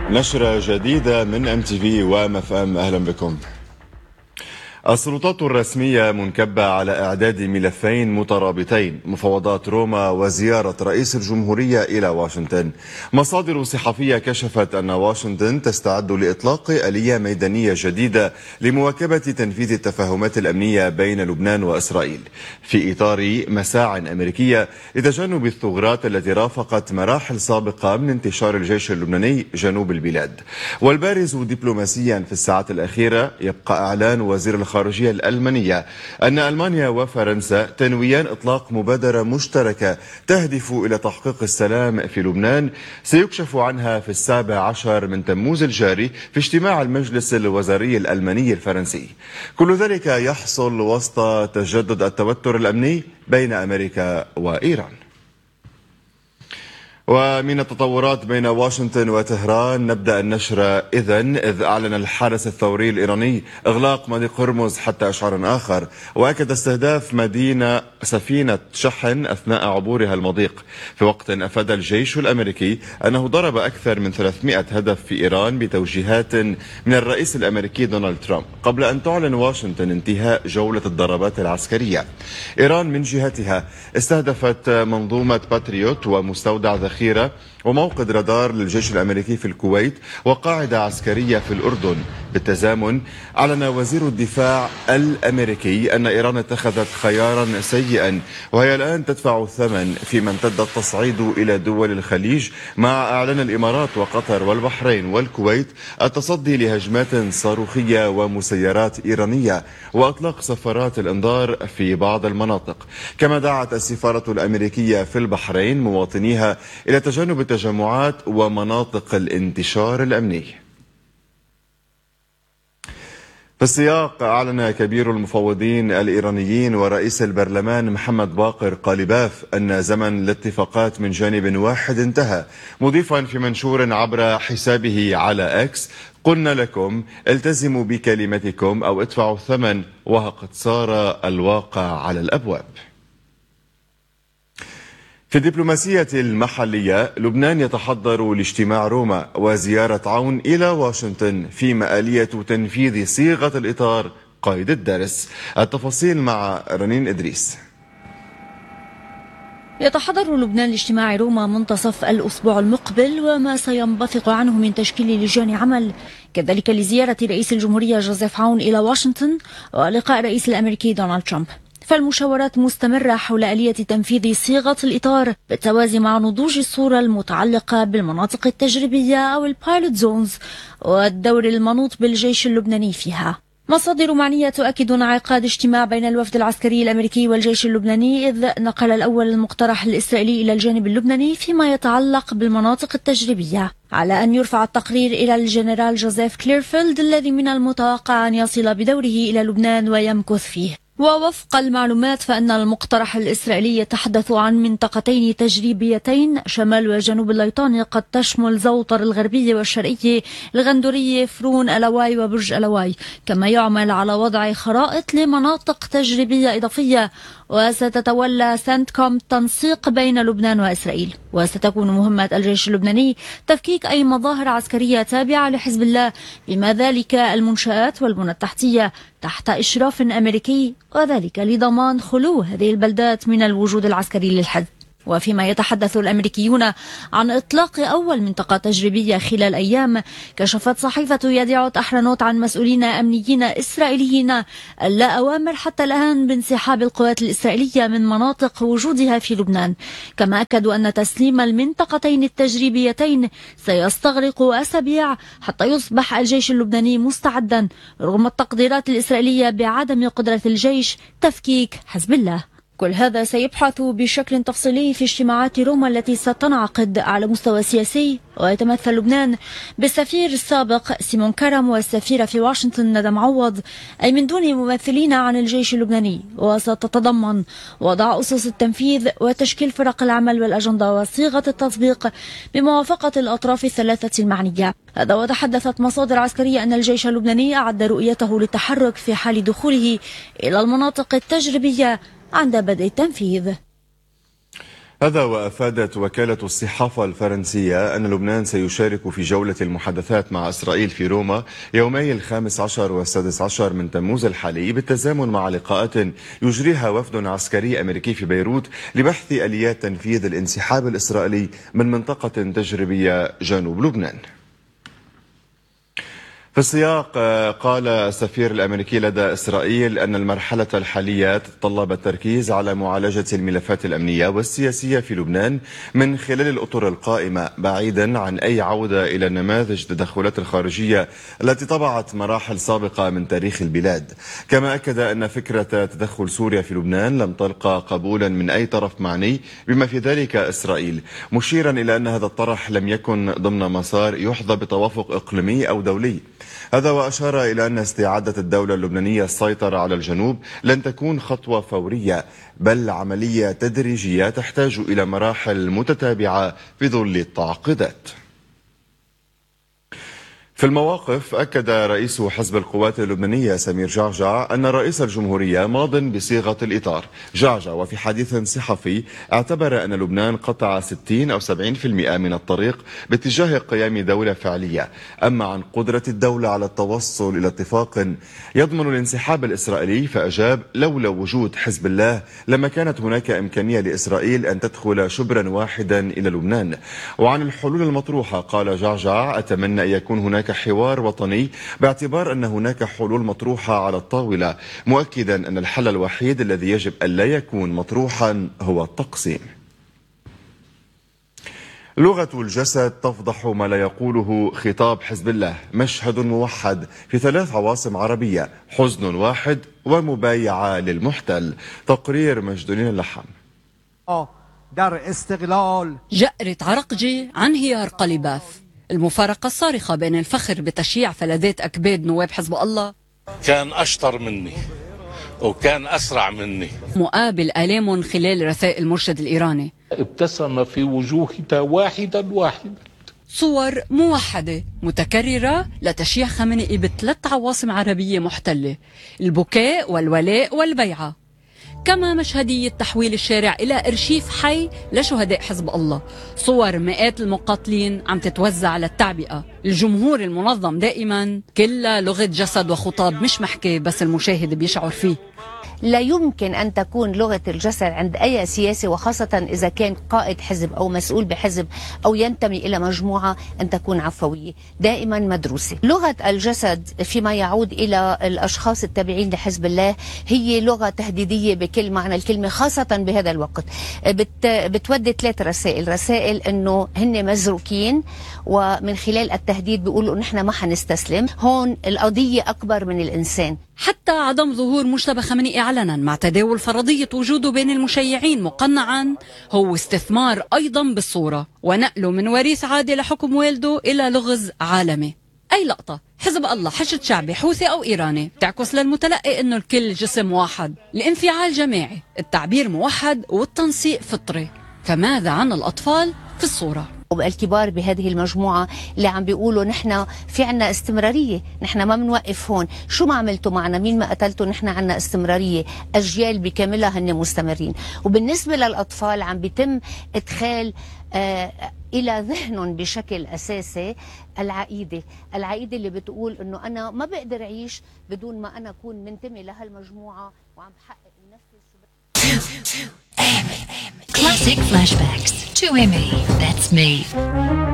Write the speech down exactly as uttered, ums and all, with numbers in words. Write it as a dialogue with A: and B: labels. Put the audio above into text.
A: نشرة جديدة من ام تي في وام اف ام، اهلا بكم. السلطات الرسمية منكبة على إعداد ملفين مترابطين: مفاوضات روما وزيارة رئيس الجمهورية إلى واشنطن. مصادر صحفية كشفت أن واشنطن تستعد لإطلاق آلية ميدانية جديدة لمواكبة تنفيذ التفاهمات الأمنية بين لبنان وإسرائيل في إطار مساع أمريكية لتجنب الثغرات التي رافقت مراحل سابقة من انتشار الجيش اللبناني جنوب البلاد. والبارز دبلوماسيا في الساعات الأخيرة يبقى إعلان وزير الخارجية الخارجية الألمانية أن ألمانيا وفرنسا تنويان إطلاق مبادرة مشتركة تهدف إلى تحقيق السلام في لبنان، سيكشف عنها في السابع عشر من تموز الجاري في اجتماع المجلس الوزاري الألماني الفرنسي. كل ذلك يحصل وسط تجدد التوتر الأمني بين أمريكا وإيران. ومن التطورات بين واشنطن وطهران نبدأ النشر إذن إذ أعلن الحرس الثوري الإيراني إغلاق مضيق هرمز حتى إشعار آخر، وأكد استهداف مدينة سفينة شحن أثناء عبورها المضيق، في وقت أفاد الجيش الأمريكي أنه ضرب أكثر من ثلاثمائة هدف في إيران بتوجيهات من الرئيس الأمريكي دونالد ترامب، قبل أن تعلن واشنطن انتهاء جولة الضربات العسكرية. إيران من جهتها استهدفت منظومة باتريوت ومستودع ذخيرة وموقد رادار للجيش الأمريكي في الكويت وقاعدة عسكرية في الأردن. بالتزامن أعلن وزير الدفاع الأمريكي أن إيران اتخذت خيارا سيئا وهي الآن تدفع الثمن فيما امتد التصعيد إلى دول الخليج، مع إعلان الإمارات وقطر والبحرين والكويت التصدي لهجمات صاروخية ومسيرات إيرانية وأطلاق سفارات الإنذار في بعض المناطق. كما دعت السفارة الأمريكية في البحرين مواطنيها إلى تجنب التجمعات ومناطق الانتشار الأمني. في السياق أعلن كبير المفوضين الإيرانيين ورئيس البرلمان محمد باقر قالباف أن زمن الاتفاقات من جانب واحد انتهى، مضيفا في منشور عبر حسابه على اكس: قلنا لكم التزموا بكلمتكم أو ادفعوا الثمن وقد صار الواقع على الأبواب. في الدبلوماسية المحلية، لبنان يتحضر لاجتماع روما وزيارة عون إلى واشنطن، فيما آلية تنفيذ صيغة الإطار قيد الدرس. التفاصيل مع رنين إدريس.
B: يتحضر لبنان لاجتماع روما منتصف الأسبوع المقبل وما سينبثق عنه من تشكيل لجان عمل، كذلك لزيارة رئيس الجمهورية جوزيف عون إلى واشنطن ولقاء الرئيس الأمريكي دونالد ترامب. فالمشاورات مستمرة حول آلية تنفيذ صيغة الإطار بالتوازي مع نضوج الصورة المتعلقة بالمناطق التجريبية أو البايلوت زونز والدور المنوط بالجيش اللبناني فيها. مصادر معنية تؤكد انعقاد اجتماع بين الوفد العسكري الأمريكي والجيش اللبناني، إذ نقل الأول المقترح الإسرائيلي إلى الجانب اللبناني فيما يتعلق بالمناطق التجريبية، على أن يرفع التقرير إلى الجنرال جوزيف كليرفيلد الذي من المتوقع أن يصل بدوره إلى لبنان ويمكث فيه. ووفق المعلومات فإن المقترح الإسرائيلي يتحدث عن منطقتين تجريبيتين شمال وجنوب الليطاني قد تشمل زوطر الغربية والشرقية، الغندورية، فرون، ألواي وبرج ألواي. كما يعمل على وضع خرائط لمناطق تجريبية إضافية، وستتولى سنتكوم تنسيق بين لبنان وإسرائيل. وستكون مهمة الجيش اللبناني تفكيك أي مظاهر عسكرية تابعة لحزب الله، بما ذلك المنشآت والبنى التحتية، تحت إشراف أمريكي، وذلك لضمان خلو هذه البلدات من الوجود العسكري للحزب. وفيما يتحدث الأمريكيون عن إطلاق أول منطقة تجريبية خلال أيام، كشفت صحيفة يديعوت أحرنوت عن مسؤولين أمنيين إسرائيليين لا أوامر حتى الآن بانسحاب القوات الإسرائيلية من مناطق وجودها في لبنان. كما أكدوا أن تسليم المنطقتين التجريبيتين سيستغرق أسابيع حتى يصبح الجيش اللبناني مستعدا، رغم التقديرات الإسرائيلية بعدم قدرة الجيش تفكيك حزب الله. كل هذا سيبحث بشكل تفصيلي في اجتماعات روما التي ستنعقد على مستوى سياسي، ويتمثل لبنان بالسفير السابق سيمون كرم والسفيرة في واشنطن ندى معوض، أي من دون ممثلين عن الجيش اللبناني، وستتضمن وضع أسس التنفيذ وتشكيل فرق العمل والأجندة وصيغة التطبيق بموافقة الأطراف الثلاثة المعنية. هذا وتحدثت مصادر عسكرية أن الجيش اللبناني أعد رؤيته للتحرك في حال دخوله إلى المناطق التجريبية عند بدء التنفيذ.
A: هذا وأفادت وكالة الصحافة الفرنسية أن لبنان سيشارك في جولة المحادثات مع إسرائيل في روما يومي الخامس عشر والسادس عشر من تموز الحالي، بالتزامن مع لقاءات يجريها وفد عسكري أمريكي في بيروت لبحث آليات تنفيذ الانسحاب الإسرائيلي من منطقة تجريبية جنوب لبنان. في السياق، قال السفير الأمريكي لدى إسرائيل أن المرحلة الحالية تتطلب التركيز على معالجة الملفات الأمنية والسياسية في لبنان من خلال الأطر القائمة، بعيدا عن أي عودة إلى نماذج التدخلات الخارجية التي طبعت مراحل سابقة من تاريخ البلاد. كما أكد أن فكرة تدخل سوريا في لبنان لم تلقى قبولا من أي طرف معني بما في ذلك إسرائيل، مشيرا إلى أن هذا الطرح لم يكن ضمن مسار يحظى بتوافق إقليمي أو دولي. هذا وأشار إلى أن استعادة الدولة اللبنانية السيطرة على الجنوب لن تكون خطوة فورية، بل عملية تدريجية تحتاج إلى مراحل متتابعة في ظل التعقيدات. في المواقف، أكد رئيس حزب القوات اللبنانية سمير جعجع أن رئيس الجمهورية ماض بصيغة الإطار. جعجع وفي حديث صحفي اعتبر أن لبنان قطع ستين أو سبعين بالمئة من الطريق باتجاه قيام دولة فعلية. أما عن قدرة الدولة على التوصل إلى اتفاق يضمن الانسحاب الإسرائيلي، فأجاب: لولا وجود حزب الله لما كانت هناك إمكانية لإسرائيل أن تدخل شبرا واحدا إلى لبنان. وعن الحلول المطروحة قال جعجع: أتمنى أن يكون هناك حوار وطني، باعتبار أن هناك حلول مطروحة على الطاولة، مؤكدا أن الحل الوحيد الذي يجب أن لا يكون مطروحا هو التقسيم. لغة الجسد تفضح ما لا يقوله خطاب حزب الله. مشهد موحد في ثلاث عواصم عربية، حزن واحد ومبايعة للمحتل. تقرير مجدولين اللحم.
C: در استقلال
D: جأرة عرقجي عن انهيار قليباف. المفارقة الصارخة بين الفخر بتشييع فلذات أكباد نواب حزب الله،
E: كان أشطر مني وكان أسرع مني،
D: مقابل آلام خلال رثاء المرشد الإيراني.
E: ابتسم في وجوهنا واحدا واحدا.
D: صور موحدة متكررة لتشييع خامنئي بثلاث عواصم عربية محتلة، البكاء والولاء والبيعة. كما مشهدية تحويل الشارع إلى أرشيف حي لشهداء حزب الله، صور مئات المقاتلين عم تتوزع للتعبئة. الجمهور المنظم دائما كلها لغة جسد وخطاب، مش محكي بس المشاهد بيشعر فيه.
F: لا يمكن أن تكون لغة الجسد عند أي سياسي، وخاصة إذا كان قائد حزب أو مسؤول بحزب أو ينتمي إلى مجموعة، أن تكون عفوية، دائما مدروسة. لغة الجسد فيما يعود إلى الأشخاص التابعين لحزب الله هي لغة تهديدية بكل معنى الكلمة، خاصة بهذا الوقت. بت بتودي ثلاث رسائل. رسائل أنه هن مزروكين، ومن خلال التهديد بيقولوا نحن ما حنستسلم. هون القضية أكبر من الإنسان.
D: حتى عدم ظهور مجتبى خامنئي علنا مع تداول فرضية وجوده بين المشيعين مقنعا هو استثمار أيضا بالصورة، ونقله من وريث عادي لحكم والده إلى لغز عالمي. أي لقطة حزب الله، حشد شعبي، حوثي أو إيراني، تعكس للمتلقي أنه الكل جسم واحد، الانفعال جماعي، التعبير موحد، والتنسيق فطري. فماذا عن الأطفال في الصورة؟
F: الكبار بهذه المجموعة اللي عم بيقولوا نحن في عنا استمرارية، نحن ما بنوقف هون، شو ما عملتوا معنا، مين ما قتلتوا، نحن عنا استمرارية، أجيال بكاملها هن مستمرين. وبالنسبة للأطفال عم بيتم إدخال آه إلى ذهنهم بشكل أساسي العقيدة، العقيدة اللي بتقول إنه أنا ما بقدر أعيش بدون ما أنا أكون منتمي لهالمجموعة وعم بحقق ونفذ.
G: Classic flashbacks to Emmy. That's me.